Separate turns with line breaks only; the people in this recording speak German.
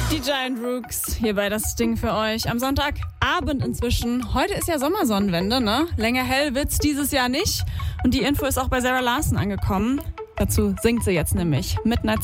Die Giant Rooks, hierbei das Ding für euch. Am Sonntagabend inzwischen. Heute ist ja Sommersonnenwende, ne? Länger hell wird's dieses Jahr nicht. Und die Info ist auch bei Sarah Larson angekommen. Dazu singt sie jetzt nämlich. Midnight